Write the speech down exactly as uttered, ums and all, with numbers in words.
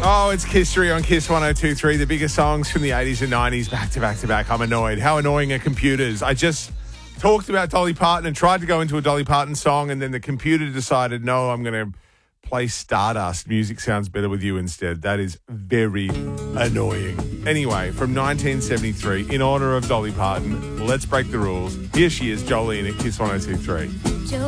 Oh, it's History on Kiss one oh two point three. The biggest songs from the eighties and nineties, back to back to back. I'm annoyed. How annoying are computers? I just talked about Dolly Parton and tried to go into a Dolly Parton song, and then the computer decided, no, I'm going to play Stardust. Music sounds better with you instead. That is very annoying. Anyway, from nineteen seventy-three, in honour of Dolly Parton, let's break the rules. Here she is, Jolene at Kiss one oh two point three.